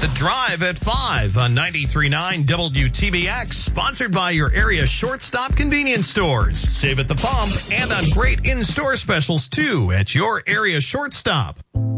The Drive at 5 on 93.9 WTBX, sponsored by your area shortstop convenience stores. Save at the pump and on great in-store specials, too, at your area shortstop.